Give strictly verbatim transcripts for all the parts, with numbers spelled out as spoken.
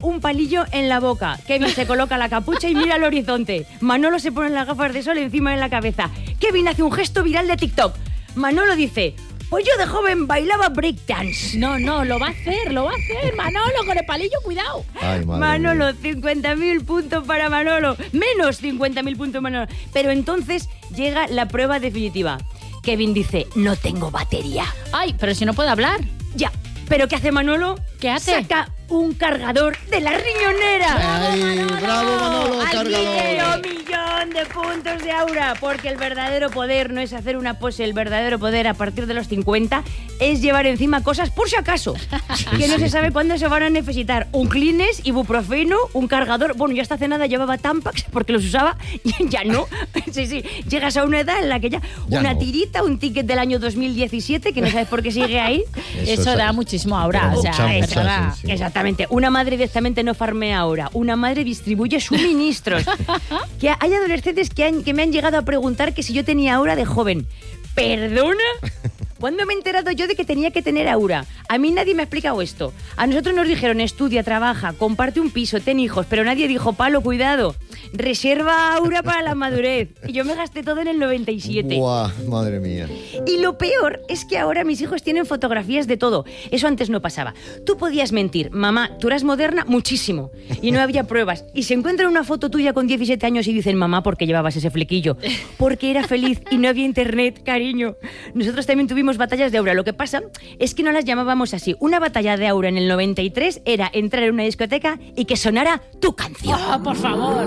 un palillo en la boca. Kevin se coloca la capucha y mira al horizonte. Manolo se pone las gafas de sol encima de la cabeza. Kevin hace un gesto viral de TikTok. Manolo dice... Pues yo de joven bailaba breakdance. No, no, lo va a hacer, lo va a hacer. Manolo, con el palillo, cuidado. Ay, madre Manolo, mía. cincuenta mil puntos para Manolo. Menos cincuenta mil puntos Manolo. Pero entonces llega la prueba definitiva. Kevin dice, no tengo batería. Ay, pero si no puede hablar. Ya, ¿pero qué hace Manolo? ¿Qué hace? Saca un cargador de la riñonera. Ay, bravo, Manolo, Al cargador. millón de puntos de aura, porque el verdadero poder no es hacer una pose, el verdadero poder a partir de los cincuenta es llevar encima cosas por si acaso, que no se sabe cuándo se van a necesitar. Un Kleenex, ibuprofeno, un cargador. Bueno, yo hasta hace nada llevaba Tampax porque los usaba y ya no. Sí, sí, llegas a una edad en la que ya, Ya una no. tirita, un ticket del año dos mil diecisiete que no sabes por qué sigue ahí. Eso, Eso da es- muchísimo aura. O sea, Mucha, es mucha, verdad. sí, sí. Exactamente. Una madre directamente no farmea ahora. Una madre distribuye suministros. Que hay adolescentes que, han, que me han llegado a preguntar que si yo tenía aura de joven. ¿Perdona? ¿Cuándo me he enterado yo de que tenía que tener aura? A mí nadie me ha explicado esto. A nosotros nos dijeron, estudia, trabaja, comparte un piso, ten hijos, pero nadie dijo, Palo, cuidado, reserva aura para la madurez. Y yo me gasté todo en el noventa y siete. Buah, madre mía. Y lo peor es que ahora mis hijos tienen fotografías de todo. Eso antes no pasaba. Tú podías mentir, mamá, tú eras moderna muchísimo. Y no había pruebas. Y se encuentran una foto tuya con diecisiete años y dicen, mamá, ¿por qué llevabas ese flequillo? Porque era feliz y no había internet, cariño. Nosotros también tuvimos batallas de aura. Lo que pasa es que no las llamábamos así. Una batalla de aura en el noventa y tres era entrar en una discoteca y que sonara tu canción. Ah, por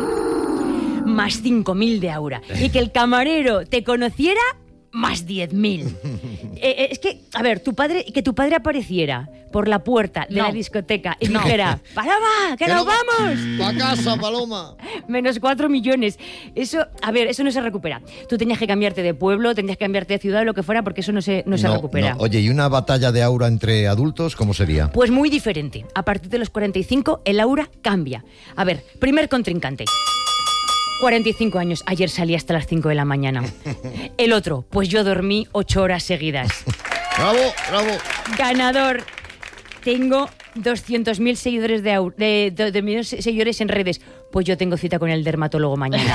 favor. Más cinco mil de aura. Y que el camarero te conociera, más diez mil. Eh, es que, a ver, tu padre, que tu padre apareciera por la puerta de No. la discoteca y No. dijera, ¡Paloma, que, nos vamos! ¡Pa' casa, Paloma! Menos cuatro millones. Eso, a ver, eso no se recupera. Tú tenías que cambiarte de pueblo, tenías que cambiarte de ciudad, lo que fuera, porque eso no se, no se recupera. no. Oye, ¿y una batalla de aura entre adultos cómo sería? Pues muy diferente. A partir de los cuarenta y cinco, el aura cambia. A ver, primer contrincante. cuarenta y cinco años. Ayer salí hasta las cinco de la mañana. El otro, pues yo dormí ocho horas seguidas. ¡Bravo, bravo! Ganador. Tengo doscientos mil seguidores de, au- de, de, de mis seguidores en redes. Pues yo tengo cita con el dermatólogo mañana.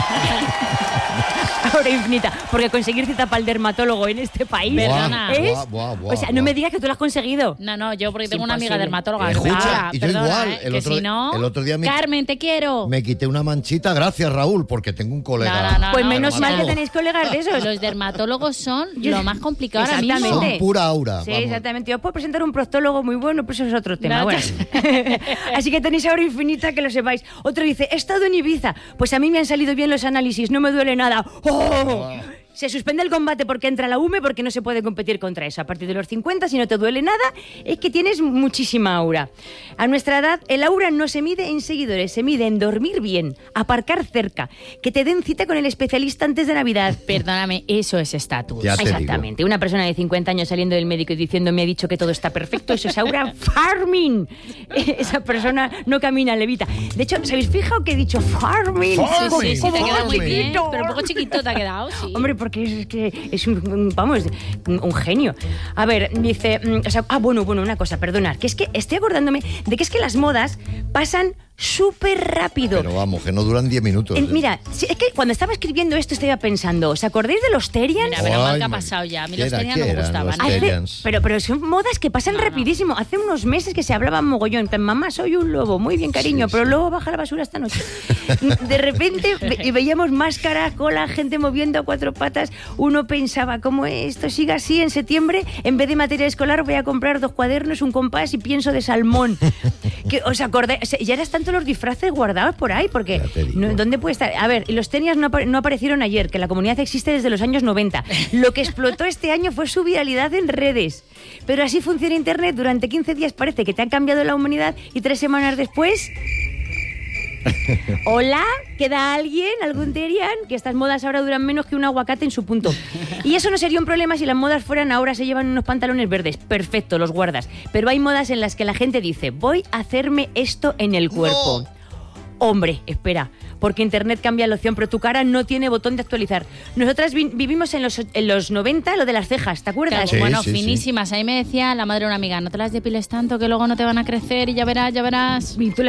Ahora infinita. Porque conseguir cita para el dermatólogo en este país Perdona. es... Buah, buah, buah, o sea, no buah. me digas que tú lo has conseguido. No, no, yo porque Es tengo una amiga imposible. dermatóloga. Escucha, Ahora, y yo perdona, igual, ¿eh? el que otro- si no... el otro día me- Carmen, te quiero. Me quité una manchita, gracias, Raúl, porque tengo un colega. No, no, no, Pues no, menos mal que dermatólogo. tenéis colegas de esos. Los dermatólogos son Yo- lo más complicado ahora mismo. Exactamente. Son pura aura. Sí, vamos. exactamente. Yo os puedo presentar un proctólogo muy bueno, pero eso es otro tema. No, Bueno. Así que tenéis ahora infinita, que lo sepáis. Otro dice, he estado en Ibiza. Pues a mí me han salido bien los análisis, no me duele nada. ¡Oh! Se suspende el combate porque entra la U M E, porque no se puede competir contra eso. A partir de los cincuenta, si no te duele nada, es que tienes muchísima aura. A nuestra edad, el aura no se mide en seguidores, se mide en dormir bien, aparcar cerca, que te den cita con el especialista antes de Navidad. Perdóname, eso es estatus. Ya te digo. Exactamente. Una persona de cincuenta años saliendo del médico y diciendo me ha dicho que todo está perfecto, eso es aura farming. Esa persona no camina, levita. De hecho, ¿os habéis fijado que he dicho farming? Farming. Sí, sí, te Como queda muy bien. chiquito. Pero un poco chiquito te ha quedado, sí. Hombre, porque es que es un, un- vamos, un, un genio. A ver, dice, mm, o sea, ah, bueno, bueno, una cosa, perdonad, que es que estoy acordándome de que es que las modas pasan súper rápido. Pero vamos, que no duran diez minutos. Eh, ¿eh? mira, si- es que cuando estaba escribiendo esto estaba pensando, ¿os acordáis de los Terians? Mira, menos mal Ay, que ha ma- pasado ya. A mí ¿qué los era, Terians qué no me eran gustaban. los Hace- Terians? pero, pero son modas que pasan No, no. rapidísimo. Hace unos meses que se hablaban mogollón. En plan, mamá, soy un lobo. Muy bien, cariño, Sí, pero sí. luego baja la basura esta noche. De repente ve- veíamos máscara, cola, gente moviendo a cuatro patas. Uno pensaba, como esto siga así en septiembre, en vez de material escolar voy a comprar dos cuadernos, un compás y pienso de salmón. Que, ¿os acordáis? O sea, ya eran tanto los disfraces guardados por ahí, porque Ya te digo. no- ¿dónde puede estar? A ver, y los Terians no, apa- no aparecieron ayer, que la comunidad existe desde los años noventa. Lo que explotó este año fue su viralidad en redes. Pero así funciona Internet. Durante quince días parece que te han cambiado la humanidad y tres semanas después... Hola, ¿queda alguien? ¿Algún Terian? Que estas modas ahora duran menos que un aguacate en su punto. Y eso no sería un problema si las modas fueran ahora se llevan unos pantalones verdes. Perfecto, los guardas. Pero hay modas en las que la gente dice, voy a hacerme esto en el cuerpo. Hombre, espera, porque Internet cambia la opción, pero tu cara no tiene botón de actualizar. Nosotras vi- vivimos en los, en los noventa lo de las cejas, ¿te acuerdas? Sí, bueno, sí, sí. finísimas. Ahí me decía la madre de una amiga, no te las depiles tanto que luego no te van a crecer y ya verás, ya verás. Y tú